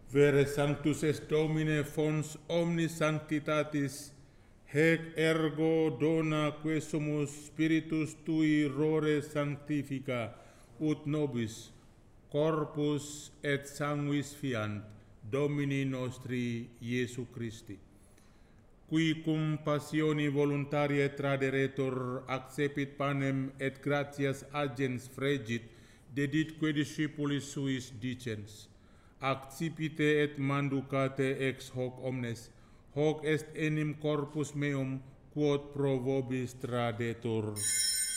Vere sanctus est Domine fons omnis sanctitatis, hec ergo dona que sumus spiritus tui rore sanctifica, ut nobis corpus et sanguis fiant Domini nostri Iesu Christi, qui cum passioni voluntarie traderetur, accepit panem et gratias agens fregit, deditque discipulis suis dicens, accipite et manducate ex hoc omnes, hoc est enim corpus meum, quod pro vobis tradetur.